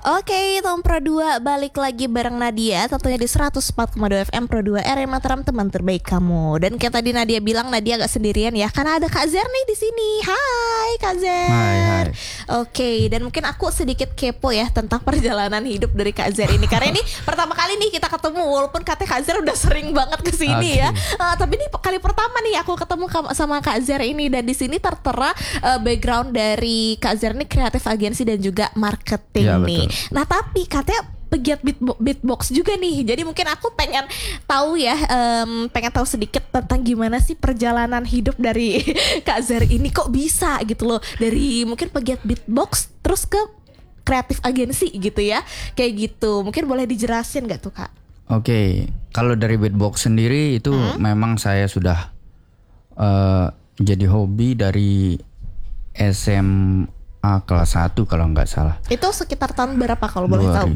Oke, Tom Pro 2 balik lagi bareng Nadia, tentunya di 104,2 FM Pro 2 RM Mataram, teman terbaik kamu. Dan kayak tadi Nadia bilang, Nadia gak sendirian ya, karena ada Kak Zer nih di sini. Hai Kak Zer. Hai. Oke, dan mungkin aku sedikit kepo ya tentang perjalanan hidup dari Kak Zer ini, karena ini pertama kali nih kita ketemu, walaupun katanya Kak Zer udah sering banget kesini ya. Tapi ini kali pertama nih aku ketemu sama Kak Zer ini, dan di sini tertera background dari Kak Zer ini kreatif agensi dan juga marketing ya, nih. Betul. Nah tapi katanya pegiat beatbox juga nih. Jadi mungkin aku pengen tahu ya, pengen tahu sedikit tentang gimana sih perjalanan hidup dari Kak Zer ini, kok bisa gitu loh, dari mungkin pegiat beatbox terus ke kreatif agensi gitu ya, kayak gitu. Mungkin boleh dijelasin gak tuh Kak? Oke, kalau dari beatbox sendiri itu memang saya sudah jadi hobi dari SMA kelas 1 kalau nggak salah. Itu sekitar tahun berapa kalau boleh tahu?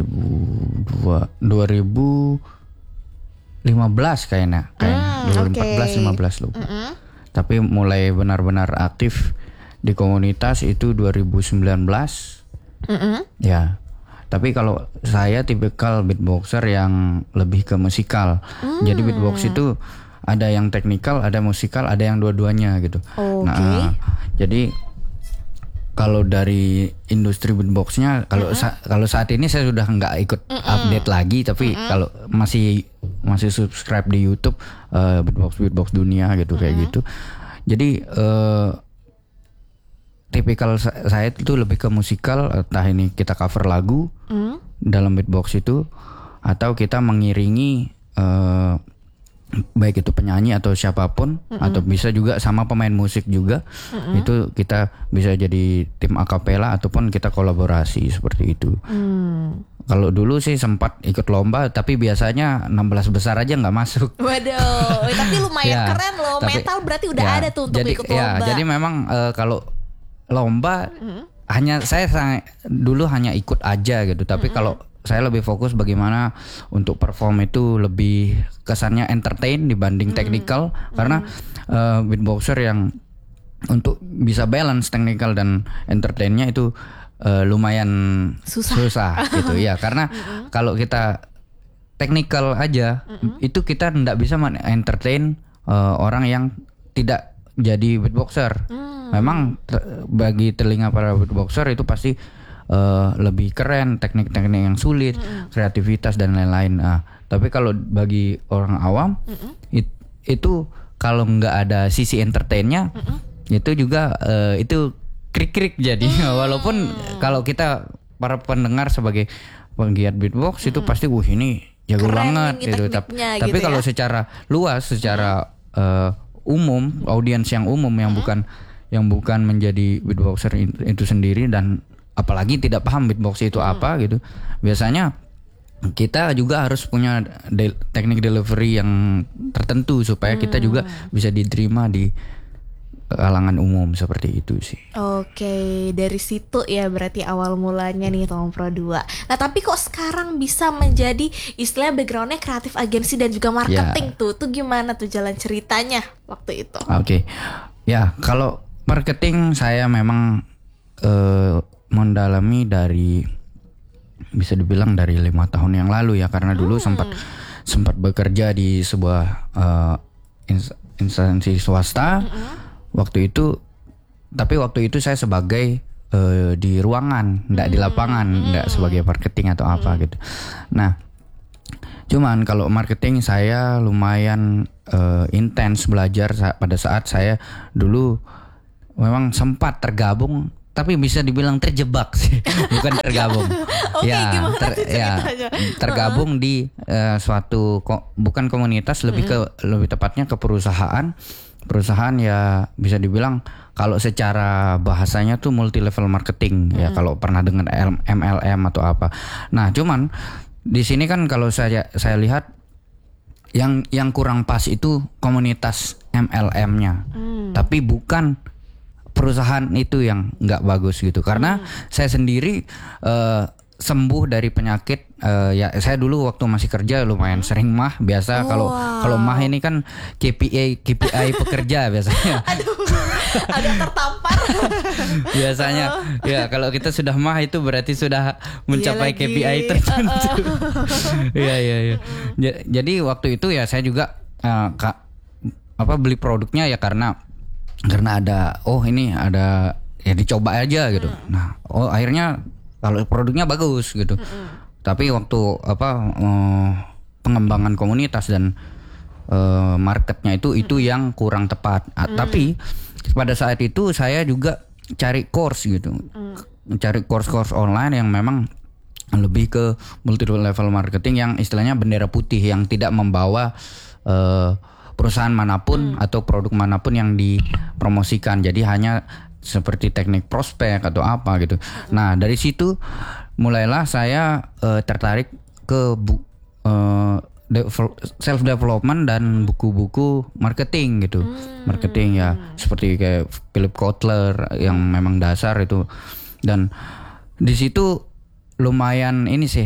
2015 kayaknya 2014-15 lupa. Tapi mulai benar-benar aktif di komunitas itu 2019. Ya. Tapi kalau saya tipikal beatboxer yang lebih ke musikal. Jadi beatbox itu ada yang teknikal, ada musikal, ada yang dua-duanya gitu. Nah, jadi kalau dari industri beatboxnya, kalau saat ini saya sudah nggak ikut update lagi, tapi kalau masih subscribe di YouTube beatbox dunia gitu kayak gitu. Jadi tipikal saya itu lebih ke musikal, entah ini kita cover lagu dalam beatbox itu, atau kita mengiringi baik itu penyanyi atau siapapun, atau bisa juga sama pemain musik juga. Itu kita bisa jadi tim akapela ataupun kita kolaborasi seperti itu. Kalau dulu sih sempat ikut lomba, tapi biasanya 16 besar aja nggak masuk. Waduh, tapi lumayan keren loh. Mental berarti udah ada tuh untuk ikut lomba. Jadi memang kalau lomba saya dulu hanya ikut aja gitu. Tapi kalau saya lebih fokus bagaimana untuk perform itu lebih kesannya entertain dibanding technical, karena beatboxer yang untuk bisa balance technical dan entertainnya itu lumayan susah gitu ya, karena kalau kita technical aja itu kita tidak bisa entertain orang yang tidak jadi beatboxer. Memang bagi telinga para beatboxer itu pasti lebih keren, teknik-teknik yang sulit, kreativitas dan lain-lain. Tapi kalau bagi orang awam itu kalau nggak ada sisi entertainnya, itu juga itu krik-krik jadi. Walaupun kalau kita para pendengar sebagai penggiat beatbox itu pasti ini jago keren banget gitu. Tapi gitu kalau secara luas, secara umum, audiens yang umum yang bukan menjadi beatboxer itu sendiri, dan apalagi tidak paham beatbox itu apa gitu, biasanya kita juga harus punya teknik delivery yang tertentu supaya kita juga bisa diterima di kalangan umum, seperti itu sih. Oke, dari situ ya berarti awal mulanya nih Tom Pro 2. Nah tapi kok sekarang bisa menjadi istilah backgroundnya kreatif agensi dan juga marketing tuh gimana tuh jalan ceritanya waktu itu? Oke. Ya, kalau marketing saya memang mendalami dari, bisa dibilang dari 5 tahun yang lalu ya, karena dulu sempat bekerja di sebuah instansi swasta waktu itu. Tapi waktu itu saya sebagai di ruangan, enggak di lapangan, enggak sebagai marketing atau apa gitu. Nah, cuman kalau marketing saya lumayan intens belajar pada saat saya dulu memang sempat tergabung, tapi bisa dibilang terjebak sih, bukan tergabung. Tergabung di suatu bukan komunitas, lebih tepatnya ke perusahaan ya, bisa dibilang kalau secara bahasanya tuh multi level marketing ya, kalau pernah dengar MLM atau apa. Nah, cuman di sini kan kalau saya lihat yang kurang pas itu komunitas MLM-nya. Tapi bukan perusahaan itu yang nggak bagus gitu, karena saya sendiri sembuh dari penyakit. Ya saya dulu waktu masih kerja lumayan sering mah. Biasa kalau mah ini kan KPI pekerja biasanya. agak tertampar. Biasanya ya kalau kita sudah mah itu berarti sudah mencapai Iya lagi. KPI tertentu. Iya iya iya. Jadi waktu itu ya saya juga beli produknya ya karena ada ini ada ya dicoba aja gitu. Nah, akhirnya kalau produknya bagus gitu. Tapi waktu pengembangan komunitas dan marketnya itu yang kurang tepat. Tapi pada saat itu saya juga cari course gitu, cari course online yang memang lebih ke multi level marketing yang istilahnya bendera putih yang tidak membawa perusahaan manapun atau produk manapun yang dipromosikan. Jadi hanya seperti teknik prospek atau apa gitu. Nah dari situ mulailah saya tertarik ke self development dan buku-buku marketing gitu. Marketing ya seperti kayak Philip Kotler yang memang dasar itu. Dan di situ lumayan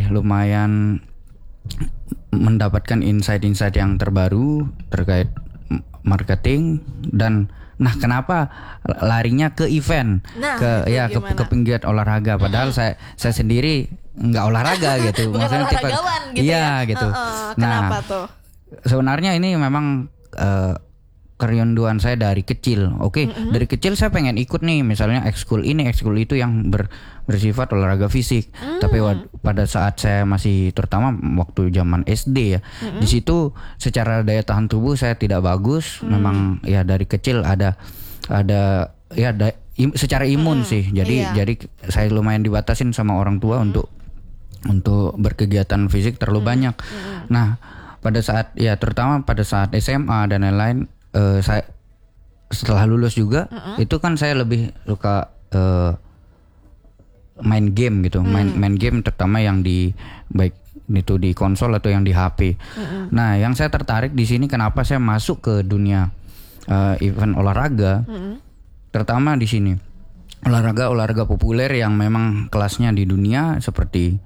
mendapatkan insight-insight yang terbaru terkait marketing. Dan kenapa larinya ke event, ke penggiat olahraga padahal saya sendiri nggak olahraga gitu. Bukan maksudnya olahragawan gitu iya ya? gitu. Kenapa tuh? Sebenarnya ini memang kerinduan saya dari kecil. Dari kecil saya pengen ikut nih misalnya ekskul ini ekskul itu yang bersifat olahraga fisik. Tapi pada saat saya masih terutama waktu zaman SD ya, di situ secara daya tahan tubuh saya tidak bagus. Memang ya dari kecil ada ya secara imun sih. Jadi saya lumayan dibatasin sama orang tua untuk berkegiatan fisik terlalu banyak. Nah, pada saat terutama pada saat SMA dan lain-lain, saya setelah lulus juga itu kan saya lebih suka main game gitu, main game terutama yang baik itu di konsol atau yang di HP. Nah, yang saya tertarik di sini kenapa saya masuk ke dunia event olahraga, terutama di sini olahraga populer yang memang kelasnya di dunia seperti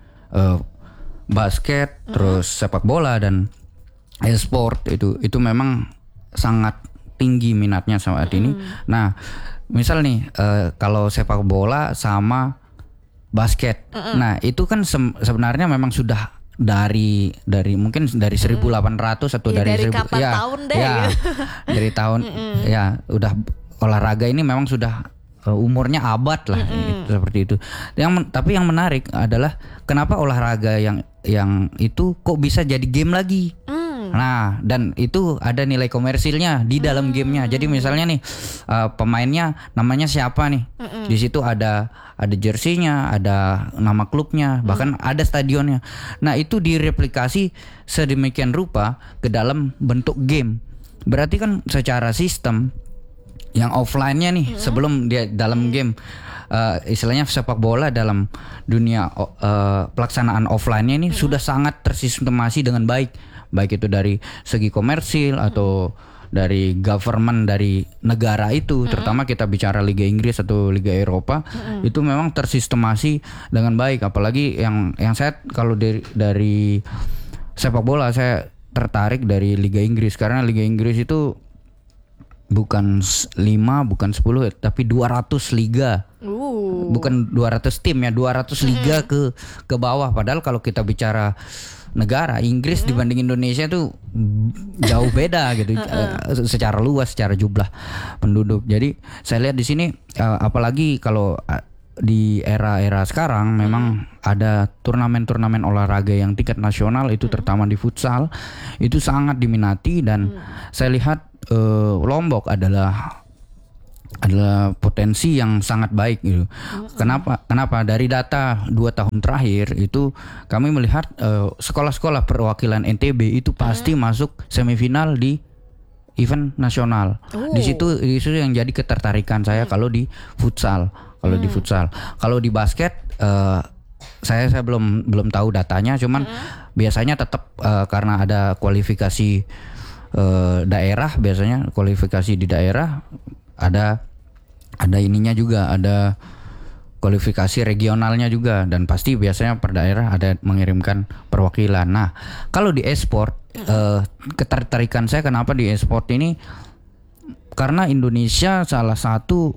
basket, terus sepak bola dan e-sport itu memang sangat tinggi minatnya saat ini. Nah, misal nih kalau sepak bola sama basket, nah itu kan sebenarnya memang sudah dari mungkin dari 1800 atau dari kapan tahun deh dari tahun ya udah olahraga ini memang sudah umurnya abad lah seperti itu. Tapi yang menarik adalah kenapa olahraga yang itu kok bisa jadi game lagi. Nah, dan itu ada nilai komersilnya di dalam gamenya. Jadi misalnya nih pemainnya namanya siapa nih? Di situ ada jersey-nya, ada nama klubnya, bahkan ada stadionnya. Nah, itu direplikasi sedemikian rupa ke dalam bentuk game. Berarti kan secara sistem yang offline-nya nih sebelum dia dalam game, istilahnya sepak bola dalam dunia pelaksanaan offline-nya ini sudah sangat tersistemasi dengan baik itu dari segi komersil atau dari government dari negara itu, terutama kita bicara Liga Inggris atau Liga Eropa, itu memang tersistemasi dengan baik. Apalagi yang saya kalau dari sepak bola saya tertarik dari Liga Inggris karena Liga Inggris itu bukan 5, bukan 10, tapi 200 liga. Bukan 200 tim ya, 200 liga ke bawah. Padahal kalau kita bicara negara Inggris dibanding Indonesia tuh jauh beda gitu. Secara luas, secara jumlah penduduk. Jadi saya lihat di sini apalagi kalau di era-era sekarang memang ada turnamen-turnamen olahraga yang tingkat nasional itu terutama di futsal itu sangat diminati dan saya lihat Lombok adalah potensi yang sangat baik gitu. Kenapa? Dari data 2 tahun terakhir itu kami melihat sekolah-sekolah perwakilan NTB itu pasti masuk semifinal di event nasional. Di situ yang jadi ketertarikan saya kalau di futsal. Kalau di basket saya belum tahu datanya, cuman biasanya tetap karena ada kualifikasi daerah, biasanya kualifikasi di daerah ada ininya juga, ada kualifikasi regionalnya juga, dan pasti biasanya per daerah ada mengirimkan perwakilan. Nah, kalau di e-sport ketertarikan saya kenapa di e-sport ini karena Indonesia salah satu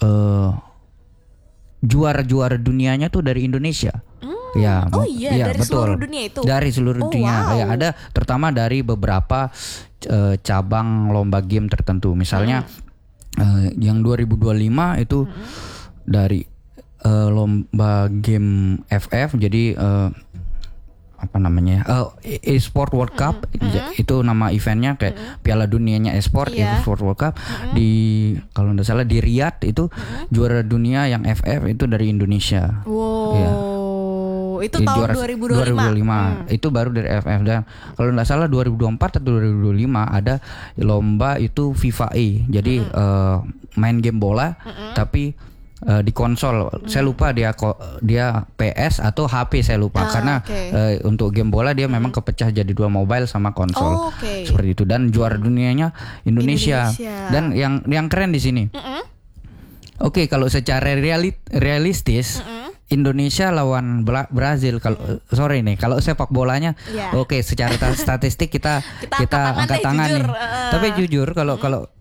juara-juara dunianya tuh dari Indonesia. Ya, dari betul. seluruh dunia itu. Dari seluruh dunia. Wow. Ya, ada terutama dari beberapa cabang lomba game tertentu. Misalnya yang 2025 itu dari lomba game FF, jadi apa namanya? E-sport World Cup. Itu nama eventnya kayak Piala Dunianya e-sport, e-sport World Cup. Di kalau tidak salah di Riyadh itu juara dunia yang FF itu dari Indonesia. Wow. Ya. Itu tahun 2025. Itu baru dari FF. Dan kalau nggak salah 2024 atau 2025 ada lomba itu FIFA E. Jadi main game bola tapi di konsol. Saya lupa dia PS atau HP, saya lupa karena untuk game bola dia memang kepecah jadi 2, mobile sama konsol. Seperti itu. Dan juara dunianya Indonesia. Dan yang keren di sini. Oke, kalau secara realistis Indonesia lawan Brazil, kalau kalau sepak bolanya oke, secara statistik kita angkat tangan nih. Tapi jujur kalau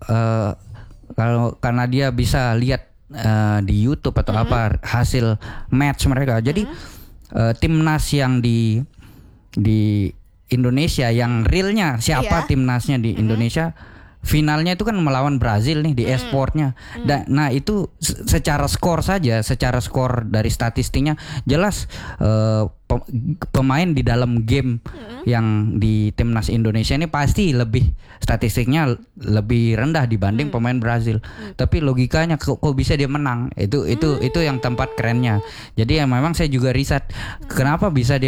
karena dia bisa lihat di YouTube atau apa hasil match mereka. Jadi timnas yang di Indonesia yang realnya siapa timnasnya di Indonesia, finalnya itu kan melawan Brazil nih di e-sportnya. Nah itu secara skor dari statistiknya jelas pemain di dalam game yang di timnas Indonesia ini pasti statistiknya lebih rendah dibanding pemain Brazil. Tapi logikanya kok bisa dia menang? Itu yang tempat kerennya. Jadi ya memang saya juga riset kenapa bisa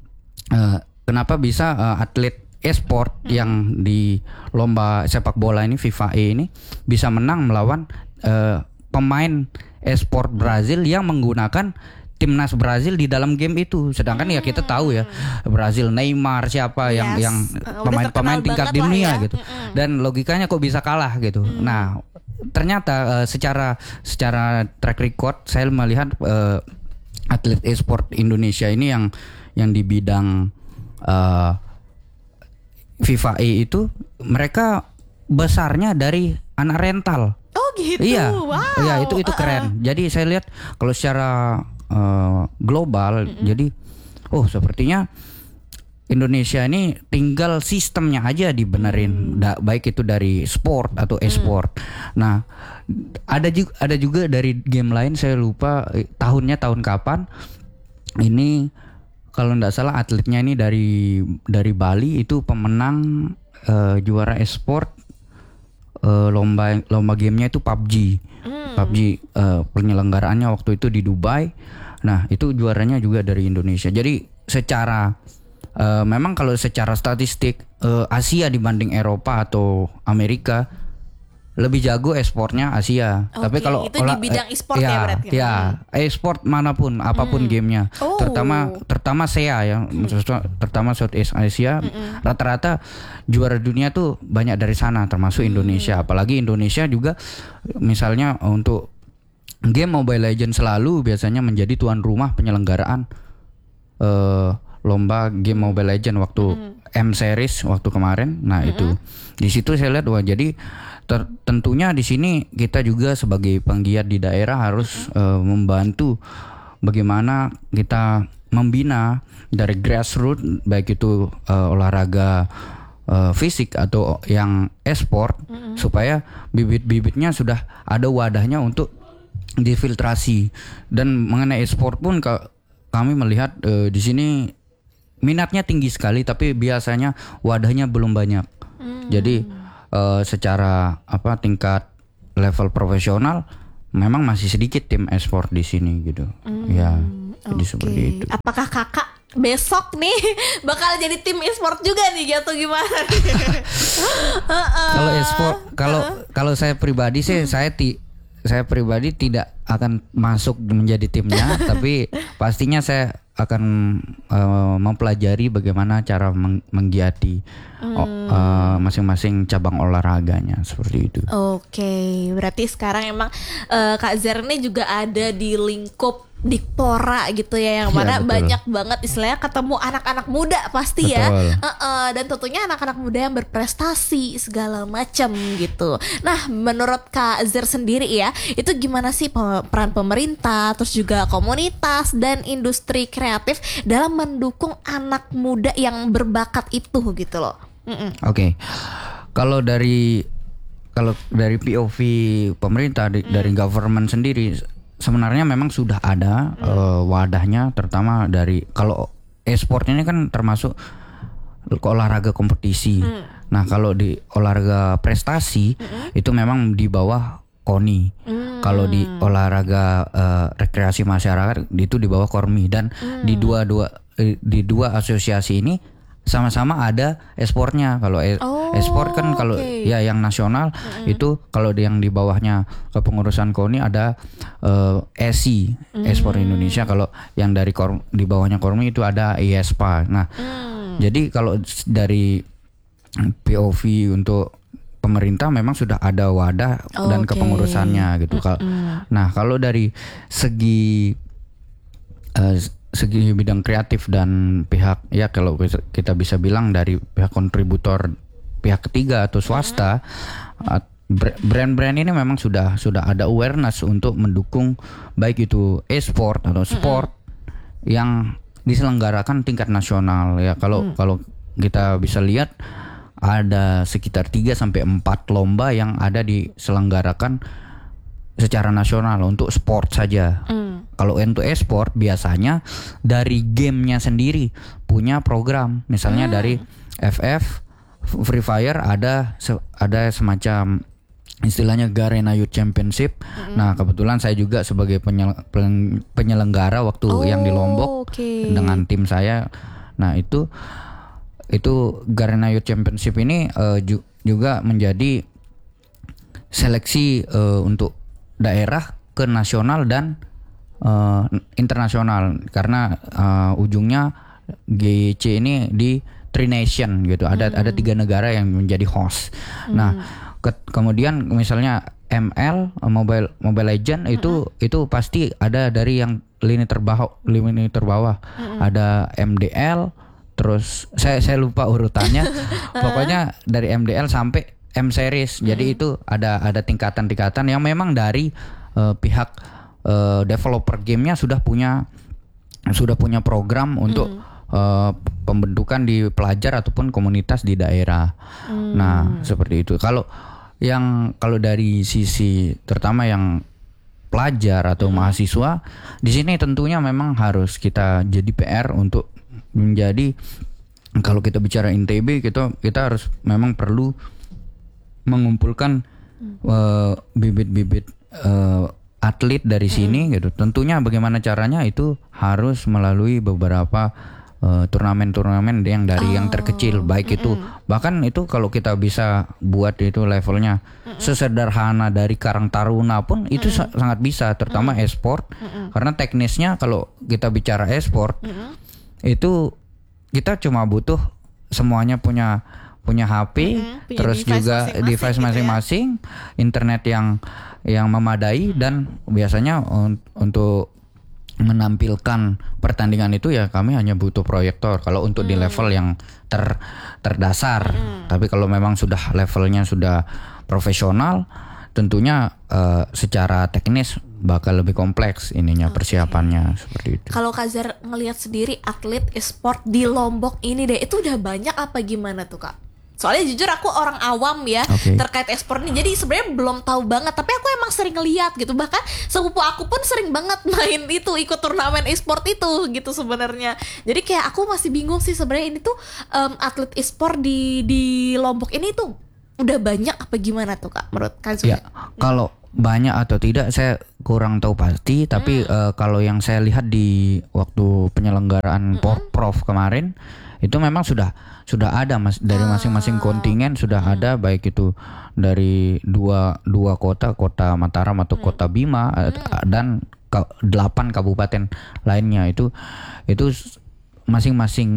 atlet e-sport yang di lomba sepak bola ini FIFA E ini bisa menang melawan pemain e-sport Brazil yang menggunakan timnas Brazil di dalam game itu. Sedangkan ya kita tahu ya Brazil, Neymar siapa yang pemain-pemain tingkat dunia gitu. Dan logikanya kok bisa kalah gitu. Nah, ternyata secara track record saya melihat atlet e-sport Indonesia ini yang di bidang FIFA E itu mereka besarnya dari anak rental. Oh gitu. Iya. Wow. Iya, itu keren. Jadi saya lihat kalau secara global, jadi sepertinya Indonesia ini tinggal sistemnya aja dibenerin, baik itu dari sport atau e-sport. Nah, ada juga dari game lain, saya lupa tahun kapan. Ini kalau nggak salah atletnya ini dari Bali, itu pemenang juara e-sport lomba gamenya itu PUBG. Penyelenggaraannya waktu itu di Dubai. Nah itu juaranya juga dari Indonesia. Jadi secara memang kalau secara statistik Asia dibanding Eropa atau Amerika lebih jago e-sportnya Asia. Tapi kalau itu di bidang e-sport ya berarti. Ya, e-sport manapun apapun gamenya. Terutama SEA ya, terutama Southeast Asia, rata-rata juara dunia tuh banyak dari sana termasuk Indonesia. Apalagi Indonesia juga misalnya untuk game Mobile Legends selalu biasanya menjadi tuan rumah penyelenggaraan lomba game Mobile Legends waktu M Series waktu kemarin. Nah, itu. Di situ saya lihat jadi tentunya di sini kita juga sebagai penggiat di daerah harus membantu bagaimana kita membina dari grassroots, baik itu olahraga fisik atau yang e-sport, supaya bibit-bibitnya sudah ada wadahnya untuk difiltrasi. Dan mengenai e-sport pun kami melihat di sini minatnya tinggi sekali, tapi biasanya wadahnya belum banyak. Jadi secara tingkat level profesional memang masih sedikit tim e-sport di sini gitu. Ya, jadi seperti itu. Apakah kakak besok nih bakal jadi tim e-sport juga nih atau gimana? Kalau e-sport, kalau saya pribadi sih saya pribadi tidak akan masuk menjadi timnya, tapi pastinya saya akan mempelajari bagaimana cara menggiati masing-masing cabang olahraganya, seperti itu. Oke, berarti sekarang emang Kak Zer ini juga ada di lingkup Dikpora gitu ya, yang mana banyak banget istilahnya ketemu anak-anak muda pasti ya. Dan tentunya anak-anak muda yang berprestasi segala macam gitu. Nah, menurut Kak Zer sendiri ya, itu gimana sih peran pemerintah, terus juga komunitas dan industri kreatif dalam mendukung anak muda yang berbakat itu gitu loh. Oke. Kalau dari POV pemerintah dari government sendiri, sebenarnya memang sudah ada wadahnya, terutama dari kalau e-sport ini kan termasuk olahraga kompetisi. Nah, kalau di olahraga prestasi itu memang di bawah KONI. Kalau di olahraga rekreasi masyarakat itu di bawah KORMI, dan di dua asosiasi ini sama-sama ada e-sportnya. Kalau e-sport kan kalau ya yang nasional itu, kalau yang di bawahnya kepengurusan KONI ada ESI, e-sport Indonesia. Kalau yang di bawahnya KORMI itu ada IESPA. Nah, jadi kalau dari POV untuk pemerintah memang sudah ada wadah dan kepengurusannya gitu. Nah, kalau dari segi bidang kreatif dan pihak, ya kalau kita bisa bilang dari pihak kontributor, pihak ketiga atau swasta, brand-brand ini memang sudah ada awareness untuk mendukung baik itu e-sport atau sport yang diselenggarakan tingkat nasional ya. Kalau kita bisa lihat ada sekitar 3 sampai 4 lomba yang ada diselenggarakan secara nasional untuk sport saja. Kalau untuk e-sport biasanya dari gamenya sendiri punya program, misalnya dari FF Free Fire ada semacam istilahnya Garena Youth Championship. Nah, kebetulan saya juga sebagai penyelenggara waktu yang di Lombok dengan tim saya. Nah, itu Garena Youth Championship ini juga menjadi seleksi untuk daerah ke nasional dan internasional, karena ujungnya GC ini di Tri Nation gitu. Ada 3 negara yang menjadi host. Nah, kemudian misalnya ML Mobile Legend itu pasti ada dari yang lini terbawah. Ada MDL, terus saya lupa urutannya. Pokoknya dari MDL sampai M series. Jadi itu ada tingkatan-tingkatan yang memang dari pihak developer gamenya sudah punya program untuk pembentukan di pelajar ataupun komunitas di daerah. Nah, seperti itu. Kalau dari sisi terutama yang pelajar atau mahasiswa, di sini tentunya memang harus kita jadi PR untuk menjadi, kalau kita bicara INTB, kita harus memang perlu mengumpulkan bibit-bibit atlet dari sini gitu. Tentunya bagaimana caranya itu harus melalui beberapa turnamen-turnamen yang dari yang terkecil, baik itu bahkan itu kalau kita bisa buat itu levelnya sesederhana dari Karang Taruna pun itu sangat bisa, terutama e-sport, karena teknisnya kalau kita bicara e-sport itu kita cuma butuh semuanya punya HP, terus juga device masing-masing, internet yang memadai, dan biasanya untuk menampilkan pertandingan itu ya kami hanya butuh proyektor kalau untuk di level yang terdasar. Tapi kalau memang sudah levelnya sudah profesional, tentunya secara teknis bakal lebih kompleks ininya persiapannya seperti itu. Kalau Kak Zer ngelihat sendiri atlet e-sport di Lombok ini deh, itu udah banyak apa gimana tuh Kak? Soalnya jujur aku orang awam ya terkait e-sport ini, jadi sebenarnya belum tahu banget. Tapi aku emang sering ngeliat gitu, bahkan sepupu aku pun sering banget main itu, ikut turnamen e-sport itu gitu sebenarnya. Jadi kayak aku masih bingung sih sebenarnya ini tuh atlet e-sport di Lombok ini tuh udah banyak apa gimana tuh Kak menurut Kak Zul? Ya, kalau banyak atau tidak saya kurang tahu pasti, tapi kalau yang saya lihat di waktu penyelenggaraan Porprov kemarin itu memang sudah ada dari masing-masing kontingen sudah ada, baik itu dari dua kota Mataram atau kota Bima dan 8 kabupaten lainnya, itu masing-masing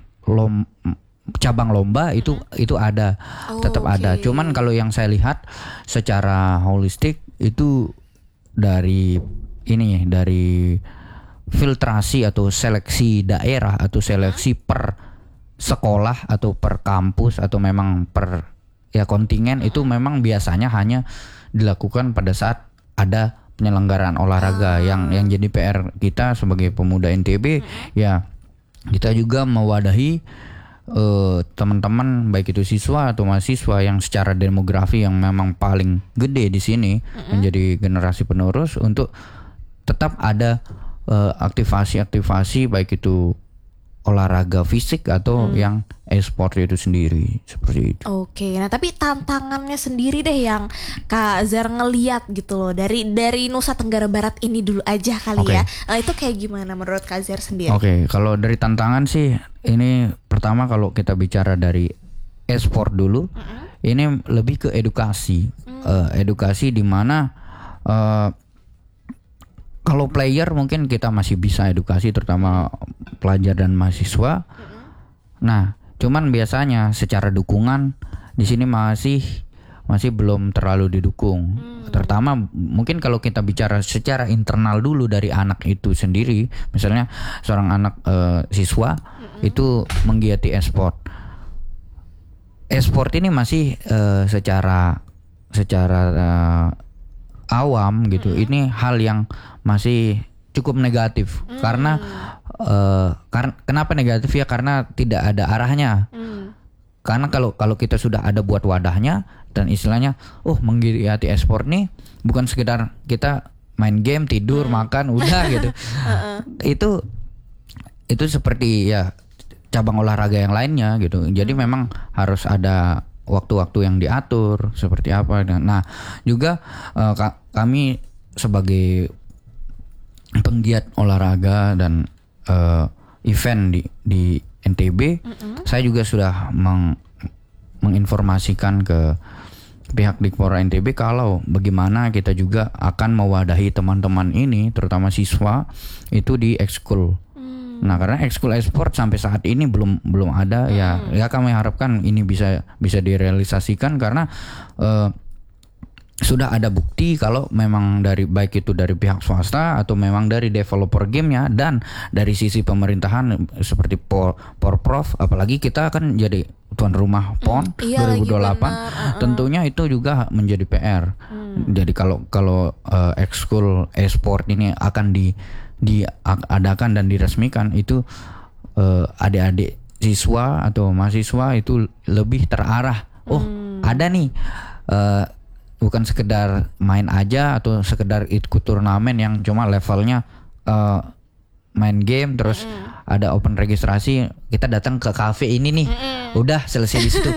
cabang lomba itu ada, tetap ada. Cuman kalau yang saya lihat secara holistik itu dari filtrasi atau seleksi daerah atau seleksi per sekolah atau per kampus atau memang per ya kontingen itu memang biasanya hanya dilakukan pada saat ada penyelenggaraan olahraga. Yang jadi PR kita sebagai pemuda NTB ya kita juga mewadahi teman-teman baik itu siswa atau mahasiswa yang secara demografi yang memang paling gede di sini menjadi generasi penerus untuk tetap ada aktivasi-aktivasi baik itu olahraga fisik atau yang e-sport itu sendiri seperti itu. Oke, nah tapi tantangannya sendiri deh yang Kak Zar ngeliat gitu loh dari Nusa Tenggara Barat ini dulu aja kali ya. Itu kayak gimana menurut Kak Zar sendiri? Oke, kalau dari tantangan sih ini pertama kalau kita bicara dari e-sport dulu, ini lebih ke edukasi, edukasi di mana kalau player mungkin kita masih bisa edukasi terutama pelajar dan mahasiswa. Nah, cuman biasanya secara dukungan di sini masih belum terlalu didukung. Terutama mungkin kalau kita bicara secara internal dulu dari anak itu sendiri, misalnya seorang anak siswa itu menggiati e-sport. E-sport ini masih secara awam gitu. Ini hal yang masih cukup negatif karena kenapa negatif ya karena tidak ada arahnya. Karena kalau kita sudah ada buat wadahnya dan istilahnya menggiati e-sport nih bukan sekedar kita main game, tidur, makan, udah gitu. Itu seperti ya cabang olahraga yang lainnya gitu. Jadi memang harus ada waktu-waktu yang diatur seperti apa. Nah, juga kami sebagai penggiat olahraga dan event di NTB, saya juga sudah menginformasikan ke pihak Dikpora NTB kalau bagaimana kita juga akan mewadahi teman-teman ini terutama siswa itu di ekskul. Nah, karena ekskul e-sport sampai saat ini belum ada ya kami harapkan ini bisa direalisasikan karena sudah ada bukti kalau memang baik itu dari pihak swasta atau memang dari developer gamenya dan dari sisi pemerintahan seperti Porprov, apalagi kita akan jadi tuan rumah PON 2028, tentunya itu juga menjadi PR. Jadi kalau ekskul e-sport ini akan diadakan dan diresmikan itu adik-adik siswa atau mahasiswa itu lebih terarah. Ada nih bukan sekedar main aja atau sekedar ikut turnamen yang cuma levelnya main game terus ada open registrasi, kita datang ke cafe ini nih udah selesai di situ.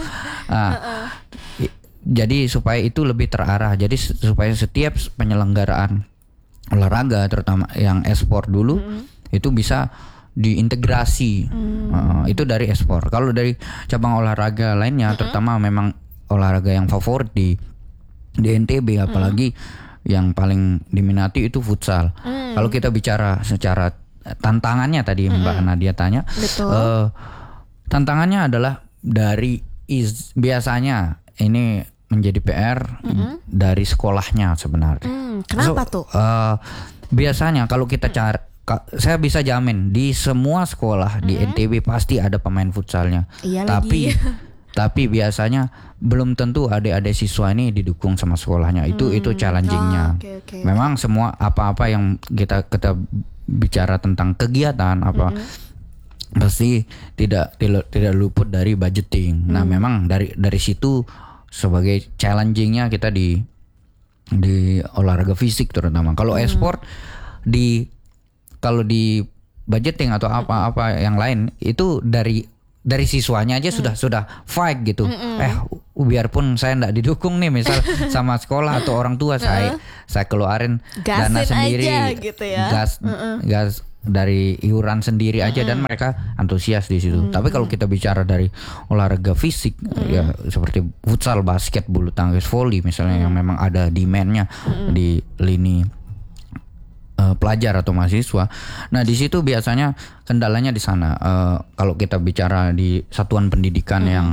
Jadi supaya itu lebih terarah, jadi supaya setiap penyelenggaraan olahraga terutama yang e-sport dulu itu bisa diintegrasi. Itu dari e-sport. Kalau dari cabang olahraga lainnya terutama memang olahraga yang favorit di NTB apalagi yang paling diminati itu futsal. Kalau kita bicara secara tantangannya tadi Mbak Nadia tanya, tantangannya adalah dari biasanya ini menjadi PR dari sekolahnya sebenarnya. Kenapa tuh? Biasanya kalau kita cari, saya bisa jamin di semua sekolah di NTB pasti ada pemain futsalnya. Tapi biasanya belum tentu adik-adik siswa ini didukung sama sekolahnya. Itu challengingnya. Okay. Memang semua apa-apa yang kita bicara tentang kegiatan pasti tidak luput dari budgeting. Nah, memang dari situ sebagai challengingnya kita di olahraga fisik terutama. Kalau e-sport kalau di budgeting atau apa-apa yang lain itu dari siswanya aja sudah fight gitu. Biarpun saya enggak didukung nih misal sama sekolah atau orang tua, saya keluarin dana sendiri aja, gitu ya. gas dari iuran sendiri aja dan mereka antusias di situ. Tapi kalau kita bicara dari olahraga fisik ya seperti futsal, basket, bulu tangkis, voli misalnya yang memang ada demand-nya di lini pelajar atau mahasiswa. Nah, di situ biasanya kendalanya di sana. Kalau kita bicara di satuan pendidikan yang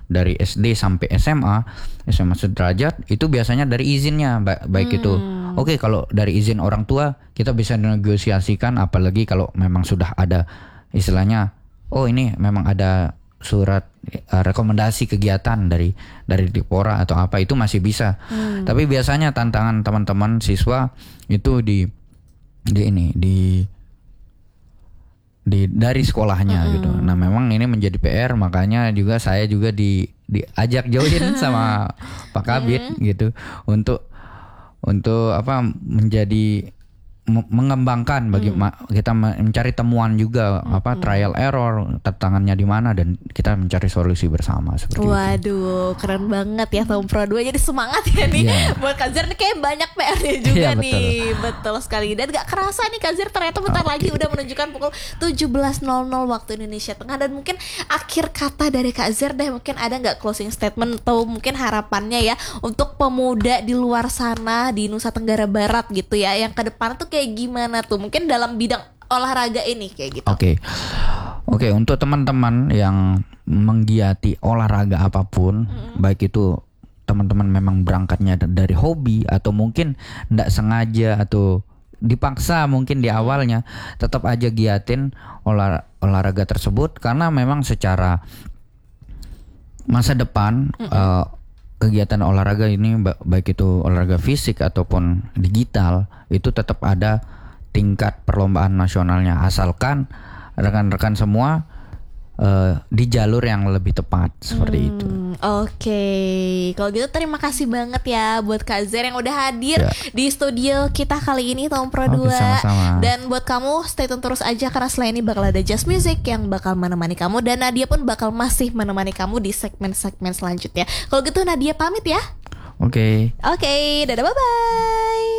dari SD sampai SMA sederajat itu biasanya dari izinnya baik itu. Oke, kalau dari izin orang tua kita bisa negosiasikan, apalagi kalau memang sudah ada istilahnya, oh ini memang ada surat rekomendasi kegiatan dari Dikpora atau apa, itu masih bisa. Tapi biasanya tantangan teman-teman siswa itu dari sekolahnya gitu. Nah, memang ini menjadi PR, makanya juga saya juga diajak join sama Pak Kabit gitu untuk menjadi mengembangkan bagi kita mencari temuan juga, trial error, tantangannya di mana, dan kita mencari solusi bersama seperti itu. Waduh, keren banget ya tahun Pro 2. Jadi semangat ya nih buat Kak Zer nih, kayak banyak PR-nya juga nih. Betul sekali. Dan gak kerasa nih Kak Zer ternyata bentar lagi udah menunjukkan pukul 17.00 waktu Indonesia Tengah. Dan mungkin akhir kata dari Kak Zer deh, mungkin ada gak closing statement atau mungkin harapannya ya untuk pemuda di luar sana di Nusa Tenggara Barat gitu ya, yang ke depan tuh kayak gimana tuh, mungkin dalam bidang olahraga ini kayak gitu. Oke, untuk teman-teman yang menggiati olahraga apapun, baik itu teman-teman memang berangkatnya dari hobi atau mungkin tidak sengaja atau dipaksa mungkin di awalnya, tetap aja giatin olahraga tersebut, karena memang secara masa depan kegiatan olahraga ini, baik itu olahraga fisik ataupun digital, itu tetap ada tingkat perlombaan nasionalnya, asalkan rekan-rekan semua di jalur yang lebih tepat seperti itu. Oke, kalau gitu terima kasih banget ya buat Kak Zer yang udah hadir di studio kita kali ini tahun Pro 2. Sama-sama. Dan buat kamu stay tune terus aja, karena selain ini bakal ada Just Music yang bakal menemani kamu, dan Nadia pun bakal masih menemani kamu di segmen-segmen selanjutnya. Kalau gitu Nadia pamit ya. Oke, dadah, bye-bye.